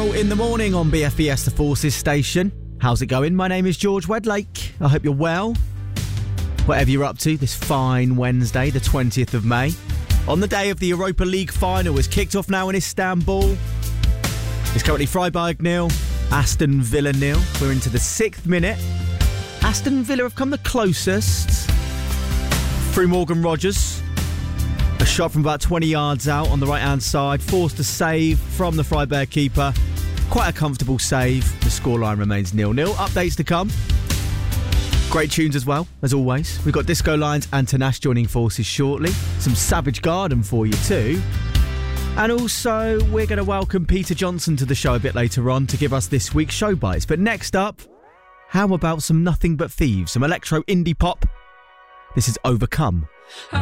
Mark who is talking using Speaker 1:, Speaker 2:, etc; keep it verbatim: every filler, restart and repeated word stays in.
Speaker 1: Joel in the morning on B F B S, the Forces station. How's it going? My name is George Wedlake. I hope you're well. Whatever you're up to this fine Wednesday, the twentieth of May. On the day of the Europa League final is kicked off now in Istanbul. It's currently Freiburg nil, Aston Villa nil. We're into the sixth minute. Aston Villa have come the closest through Morgan Rogers. A shot from about twenty yards out on the right-hand side, forced a save from the Freiburg keeper. Quite a comfortable save. The scoreline remains nil nil. Updates to come. Great tunes as well, as always. We've got Disco Lines and Tanash joining forces shortly. Some Savage Garden for you too. And also, we're going to welcome Peter Johnson to the show a bit later on to give us this week's show bites. But next up, how about some Nothing But Thieves, some electro indie pop? This is Overcome.